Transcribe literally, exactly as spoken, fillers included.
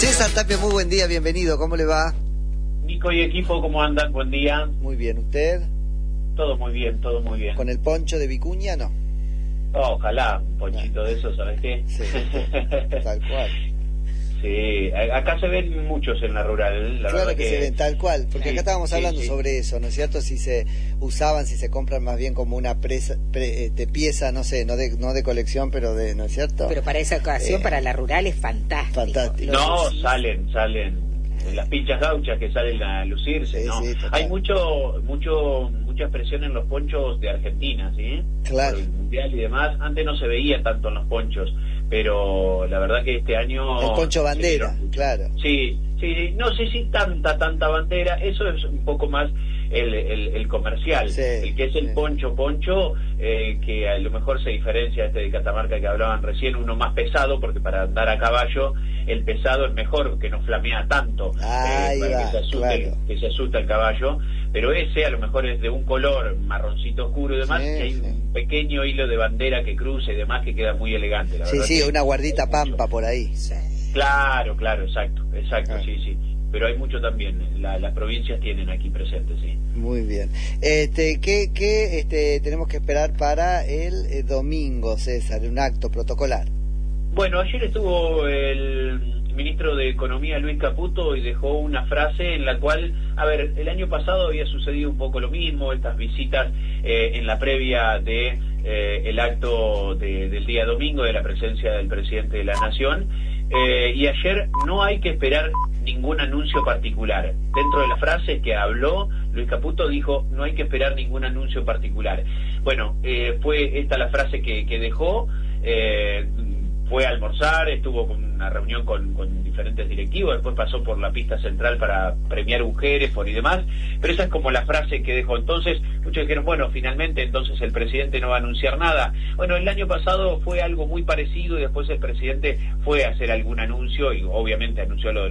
César Tapia, muy buen día, bienvenido, ¿cómo le va? Nico y equipo, ¿cómo andan? Buen día. Muy bien, ¿usted? Todo muy bien, todo muy bien. ¿Con el poncho de Vicuña, no? Oh, ojalá, un ponchito no. de eso, ¿sabes qué? Sí, tal cual. Sí, acá se ven muchos en la rural, la claro verdad que, que se ven tal cual, porque sí, acá estábamos sí, hablando sí. sobre eso, ¿no es cierto? Si se usaban, si se compran más bien como una presa, pre, de pieza, no sé, no de no de colección, pero de, ¿no es cierto? Pero para esa ocasión, eh, para la rural es fantástico. Fantástico. No, salen, salen las pinchas gauchas que salen a lucirse, sí, ¿no? Sí, hay mucho, mucho, mucha expresión en los ponchos de Argentina, ¿sí? Claro. Por el mundial y demás. Antes no se veía tanto en los ponchos, pero la verdad que este año... El poncho bandera, claro. Sí, sí, no sé si tanta, tanta bandera, eso es un poco más el, el, el comercial, sí, el que es el sí. poncho, poncho, eh, que a lo mejor se diferencia este de Catamarca que hablaban recién, uno más pesado, porque para andar a caballo, el pesado es mejor, que no flamea tanto, Ahí eh, para va, que, se asuste, claro. que se asusta el caballo, pero ese a lo mejor es de un color marroncito oscuro y demás, sí, que hay sí. un pequeño hilo de bandera que cruce y demás que queda muy elegante, la sí, verdad. Sí, sí, que una guardita pampa mucho. por ahí. Sí. Claro, claro, exacto, exacto, ah. sí, sí. Pero hay mucho también, la, las provincias tienen aquí presentes, sí. Muy bien. Este, ¿qué, qué este, tenemos que esperar para el eh, domingo, César, un acto protocolar? Bueno, ayer estuvo el ministro de Economía, Luis Caputo, y dejó una frase en la cual, a ver, el año pasado había sucedido un poco lo mismo, estas visitas eh, en la previa de eh, el acto de, del día domingo, de la presencia del presidente de la Nación, eh, y ayer no hay que esperar ningún anuncio particular. Dentro de la frase que habló, Luis Caputo dijo, no hay que esperar ningún anuncio particular. Bueno, eh, fue esta la frase que, que dejó, eh, fue a almorzar, estuvo con una reunión con, con diferentes directivos, después pasó por la pista central para premiar mujeres por y demás, pero esa es como la frase que dejó. Entonces muchos dijeron, bueno, finalmente entonces el presidente no va a anunciar nada. Bueno, el año pasado fue algo muy parecido y después el presidente fue a hacer algún anuncio y obviamente anunció lo de